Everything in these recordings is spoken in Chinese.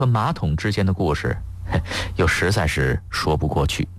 和马桶之间的故事，又实在是说不过去。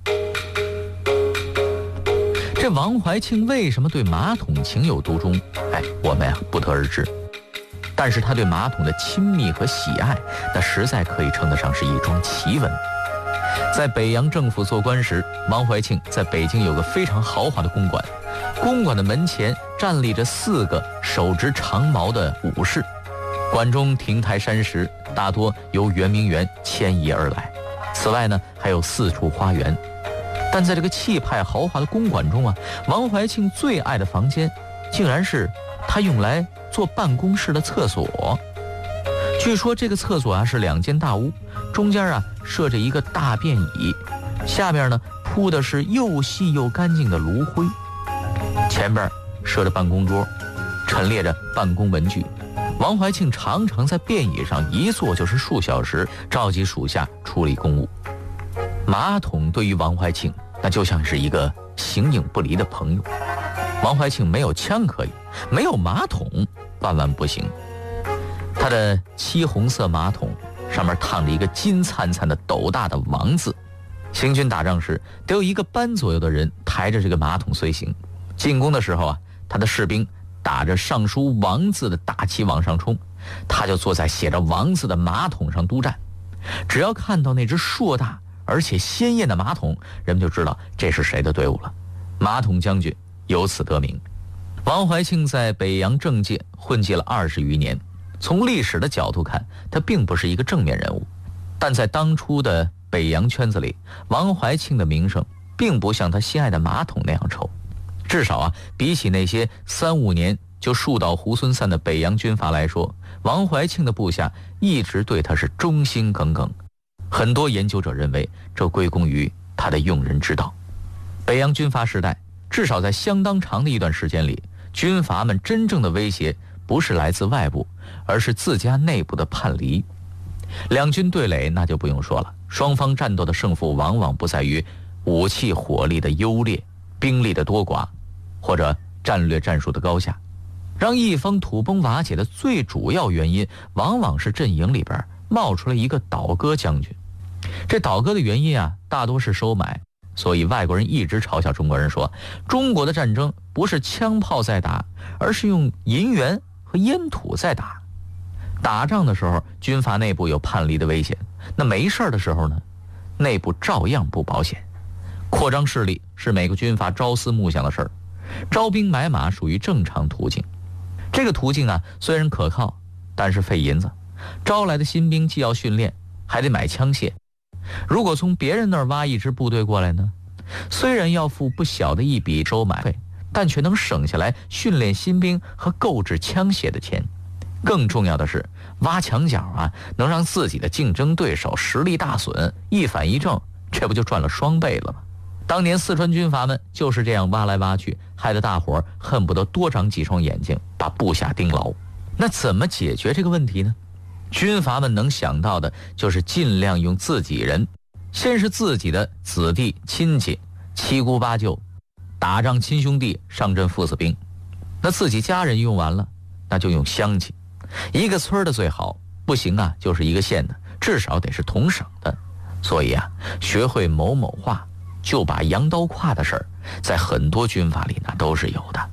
这王怀庆为什么对马桶情有独钟？我们不得而知。但是他对马桶的亲密和喜爱，那实在可以称得上是一桩奇闻。在北洋政府做官时，王怀庆在北京有个非常豪华的公馆，公馆的门前站立着4个手执长矛的武士，馆中亭台山石大多由圆明园迁移而来。此外呢，还有4处花园。但在这个气派豪华的公馆中啊，王怀庆最爱的房间竟然是他用来做办公室的厕所。据说这个厕所啊是2间大屋，中间啊设着一个大便椅，下面呢铺的是又细又干净的炉灰，前边设着办公桌，陈列着办公文具。王怀庆常常在便椅上一坐就是数小时，召集属下处理公务。马桶对于王怀庆那就像是一个形影不离的朋友。王怀庆没有枪可以，没有马桶万万不行。他的漆红色马桶上面烫着一个金灿灿的斗大的王字。行军打仗时得有1个班左右的人抬着这个马桶随行，进攻的时候啊，他的士兵打着上书王字的大旗往上冲，他就坐在写着王字的马桶上督战。只要看到那只硕大而且鲜艳的马桶，人们就知道这是谁的队伍了。马桶将军由此得名。王怀庆在北洋政界混迹了20余年，从历史的角度看，他并不是一个正面人物，但在当初的北洋圈子里，王怀庆的名声并不像他心爱的马桶那样臭。至少啊，比起那些3、5年就树倒猢狲散的北洋军阀来说，王怀庆的部下一直对他是忠心耿耿。很多研究者认为，这归功于他的用人之道。北洋军阀时代，至少在相当长的一段时间里，军阀们真正的威胁不是来自外部，而是自家内部的叛离。两军对垒那就不用说了，双方战斗的胜负往往不在于武器火力的优劣、兵力的多寡，或者战略战术的高下。让一方土崩瓦解的最主要原因，往往是阵营里边冒出了一个倒戈将军。这倒戈的原因啊，大多是收买。所以外国人一直嘲笑中国人说，中国的战争不是枪炮在打，而是用银元和烟土在打。打仗的时候，军阀内部有叛离的危险，那没事的时候呢，内部照样不保险。扩张势力是每个军阀朝思暮想的事儿，招兵买马属于正常途径。这个途径啊，虽然可靠，但是费银子。招来的新兵既要训练，还得买枪械。如果从别人那儿挖一支部队过来呢，虽然要付不小的一笔收买费，但却能省下来训练新兵和购置枪械的钱。更重要的是，挖墙角啊，能让自己的竞争对手实力大损，一反一正，这不就赚了双倍了吗？当年四川军阀们就是这样挖来挖去，害得大伙儿恨不得多长几双眼睛，把部下盯牢。那怎么解决这个问题呢？军阀们能想到的就是尽量用自己人，先是自己的子弟亲戚、七姑八舅，打仗亲兄弟上阵父子兵。那自己家人用完了，那就用乡亲，一个村的最好，不行啊就是一个县的，至少得是同省的。所以啊，学会某某话，就把羊刀胯的事儿，在很多军阀里那都是有的。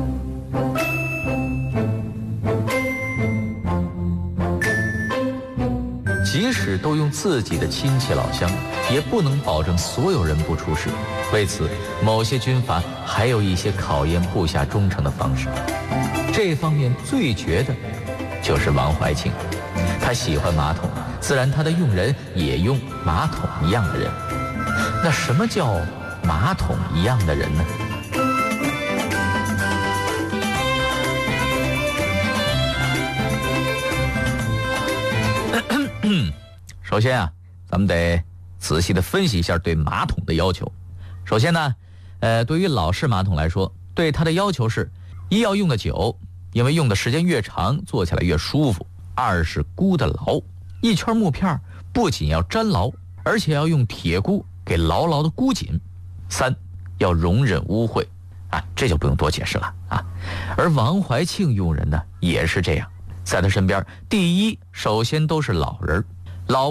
即使都用自己的亲戚老乡，也不能保证所有人不出事。为此，某些军阀还有一些考验部下忠诚的方式。这方面最绝的就是王怀庆，他喜欢马桶，自然他的用人也用马桶一样的人。那什么叫马桶一样的人呢？首先啊，咱们得仔细的分析一下对马桶的要求。首先呢，对于老式马桶来说，对它的要求是：一要用的久，因为用的时间越长，坐起来越舒服；二是箍得牢，一圈木片不仅要粘牢，而且要用铁箍给牢牢的箍紧；三要容忍污秽啊，这就不用多解释了啊。而王怀庆用人呢，也是这样。在他身边，第一首先都是老人，